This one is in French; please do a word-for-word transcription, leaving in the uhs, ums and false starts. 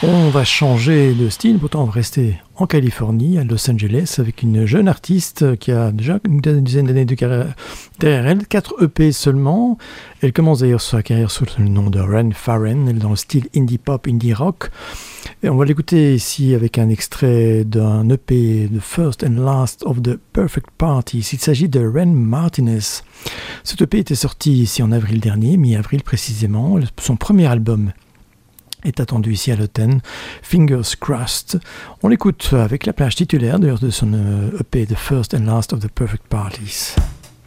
On va changer de style, pourtant on va rester en Californie, à Los Angeles, avec une jeune artiste qui a déjà une dizaine d'années de carrière derrière elle, quatre E P seulement. Elle commence d'ailleurs sa carrière sous le nom de Ren Farren, elle est dans le style indie pop, indie rock. Et on va l'écouter ici avec un extrait d'un E P, The First and Last of the Perfect Parties. Il s'agit de Ren Martinez. Cet E P était sorti ici en avril dernier, mi-avril précisément. Son premier album est attendu ici à l'automne, Fingers Crossed. On l'écoute avec la plage titulaire d'ailleurs de son E P The First and Last of the Perfect Parties.